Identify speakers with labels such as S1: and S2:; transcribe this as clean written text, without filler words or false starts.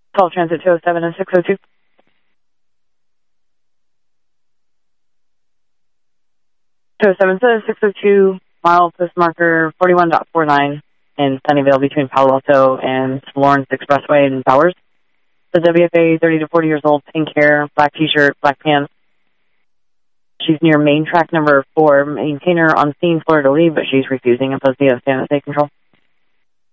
S1: Call transit 207 and 602. 207 says 602, mile post marker 41.49 in Sunnyvale between Palo Alto and Lawrence Expressway in Bowers. The WFA, 30 to 40 years old, pink hair, black t-shirt, black pants. She's near main track number 4. Maintainer on scene, Florida to leave, but she's refusing. Impose the stand at state control.